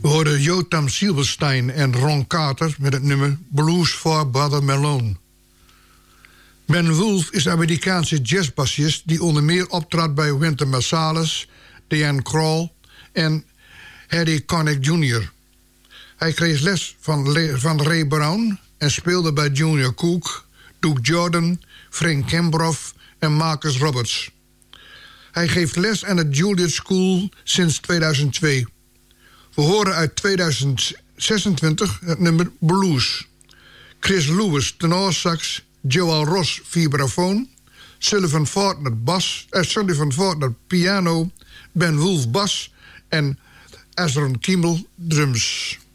hoorden Jotam Silverstein en Ron Carter met het nummer Blues for Brother Malone. Ben Wolf is een Amerikaanse jazzbassist die onder meer optrad bij Wynton Marsalis, Diane Krall en Harry Connick Jr. Hij kreeg les van Ray Brown en speelde bij Junior Cook, Duke Jordan, Frank Kimbrough en Marcus Roberts. Hij geeft les aan de Juilliard School sinds 2002. We horen uit 2026 het nummer Blues. Chris Lewis tenorsax, Joel Ross vibrafoon, Sullivan Fortner piano, Ben Wolf bas en Azron Kimmel drums.